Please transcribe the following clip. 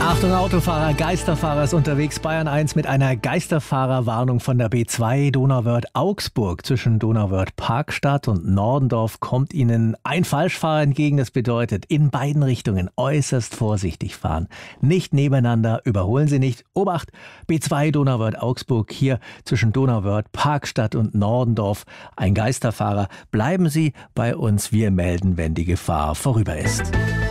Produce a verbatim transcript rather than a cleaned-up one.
Achtung Autofahrer, Geisterfahrer ist unterwegs. Bayern eins mit einer Geisterfahrerwarnung von der B zwei Donauwörth-Augsburg. Zwischen Donauwörth-Parkstadt und Nordendorf kommt Ihnen ein Falschfahrer entgegen. Das bedeutet, in beiden Richtungen äußerst vorsichtig fahren. Nicht nebeneinander, überholen Sie nicht. Obacht, B zwei Donauwörth-Augsburg hier zwischen Donauwörth, Parkstadt und Nordendorf. Ein Geisterfahrer. Bleiben Sie bei uns, wir melden, wenn die Gefahr vorüber ist.